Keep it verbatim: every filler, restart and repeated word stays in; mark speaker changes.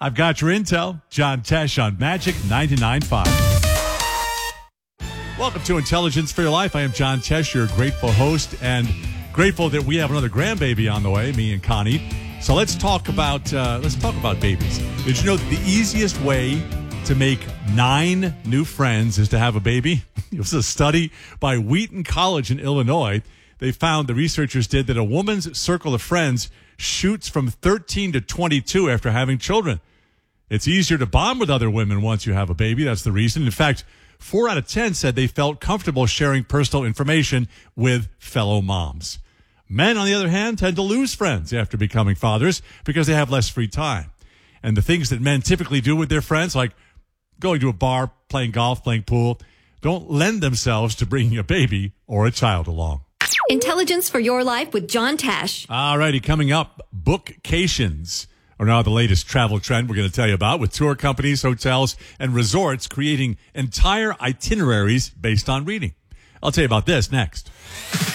Speaker 1: I've got your intel. John Tesh on Magic ninety-nine point five. Welcome to Intelligence for Your Life. I am John Tesh, your grateful host, and grateful that we have another grandbaby on the way, me and Connie. So let's talk about uh, let's talk about babies. Did you know that the easiest way to make nine new friends is to have a baby? It was a study by Wheaton College in Illinois. They found, the researchers did, that a woman's circle of friends shoots from thirteen to twenty-two after having children. It's easier to bond with other women once you have a baby. That's the reason. In fact, four out of ten said they felt comfortable sharing personal information with fellow moms. Men, on the other hand, tend to lose friends after becoming fathers because they have less free time. And the things that men typically do with their friends, like going to a bar, playing golf, playing pool, don't lend themselves to bringing a baby or a child along.
Speaker 2: Intelligence for Your Life with John Tesh.
Speaker 1: All righty, coming up, bookcations are now the latest travel trend we're going to tell you about, with tour companies, hotels, and resorts creating entire itineraries based on reading. I'll tell you about this next.